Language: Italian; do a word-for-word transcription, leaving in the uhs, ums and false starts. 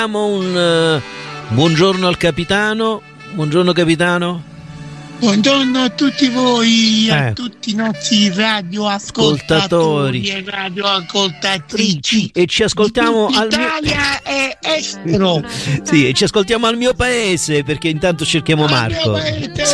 Un uh, buongiorno al capitano. Buongiorno capitano. Buongiorno a tutti voi, eh. a tutti i nostri radioascoltatori e radioascoltatrici. E ci ascoltiamo di al Italia mio... e estero. Sì, e ci ascoltiamo al mio paese, perché intanto cerchiamo Al Marco. mio paese.